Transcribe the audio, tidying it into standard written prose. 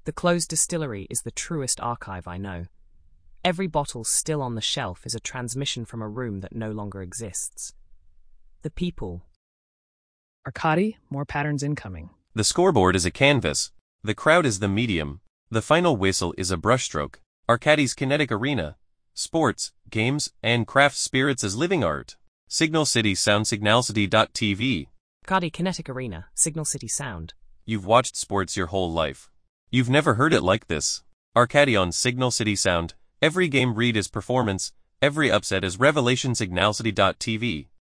The closed distillery is the truest archive I know. Every bottle still on the shelf is a transmission from a room that no longer exists. The people. Arkady, more patterns incoming. The scoreboard is a canvas. The crowd is the medium. The final whistle is a brushstroke. Arkady's kinetic arena. Sports, games, and craft spirits as living art. Signal City Sound Signalcity.tv. Arkady Kinetic Arena, Signal City Sound. You've watched sports your whole life. You've never heard it like this. Arkady on Signal City Sound. Every game read is performance. Every upset is revelation. Signalcity.tv.